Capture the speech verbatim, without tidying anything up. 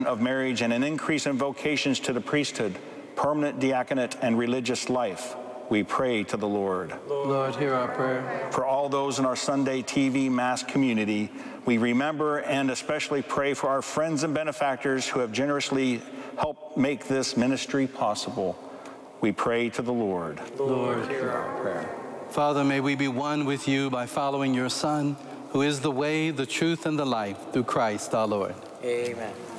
of marriage and an increase in vocations to the priesthood, permanent diaconate, and religious life, we pray to the Lord. Lord, hear our prayer. For all those in our Sunday T V Mass community, we remember and especially pray for our friends and benefactors who have generously helped make this ministry possible. We pray to the Lord. Lord, hear our prayer. Father, may we be one with you by following your Son, who is the way, the truth, and the life, through Christ our Lord. Amen.